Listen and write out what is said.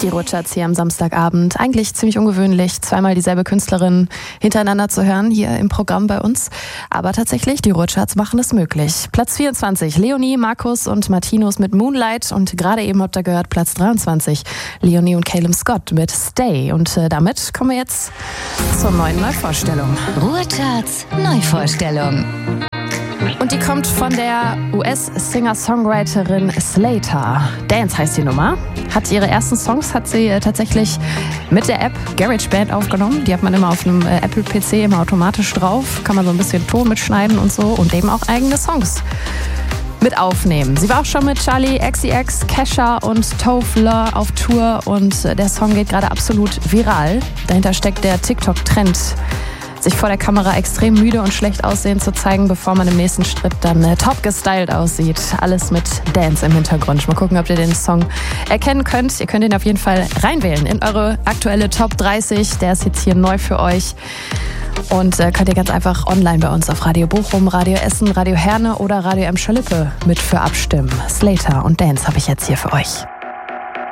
Die Ruhrcharts hier am Samstagabend. Eigentlich ziemlich ungewöhnlich, zweimal dieselbe Künstlerin hintereinander zu hören hier im Programm bei uns. Aber tatsächlich, die Ruhrcharts machen es möglich. Platz 24, Leonie, Markus und Martinus mit Moonlight. Und gerade eben habt ihr gehört, Platz 23, Leonie und Caleb Scott mit Stay. Und damit kommen wir jetzt zur neuen Neuvorstellung. Ruhrcharts Neuvorstellung. Und die kommt von der US-Singer-Songwriterin Slater. Dance heißt die Nummer. Hat ihre ersten Songs hat sie tatsächlich mit der App GarageBand aufgenommen. Die hat man immer auf einem Apple-PC immer automatisch drauf. Kann man so ein bisschen Ton mitschneiden und so und eben auch eigene Songs mit aufnehmen. Sie war auch schon mit Charli XCX, Kesha und Tove auf Tour und der Song geht gerade absolut viral. Dahinter steckt der TikTok-Trend, sich vor der Kamera extrem müde und schlecht aussehen zu zeigen, bevor man im nächsten Schritt dann top gestylt aussieht. Alles mit Dance im Hintergrund. Mal gucken, ob ihr den Song erkennen könnt. Ihr könnt ihn auf jeden Fall reinwählen in eure aktuelle Top 30. Der ist jetzt hier neu für euch. Und könnt ihr ganz einfach online bei uns auf Radio Bochum, Radio Essen, Radio Herne oder Radio Emscher-Lippe mit für abstimmen. Slater und Dance habe ich jetzt hier für euch.